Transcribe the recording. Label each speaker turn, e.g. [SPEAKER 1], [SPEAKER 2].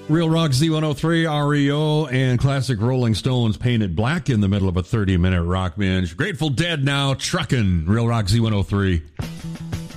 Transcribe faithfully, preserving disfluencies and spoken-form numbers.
[SPEAKER 1] Real Rock Z one oh three, R E O, and classic Rolling Stones painted black in the middle of a thirty-minute rock binge. Grateful Dead now, truckin'. Real Rock Z one oh three.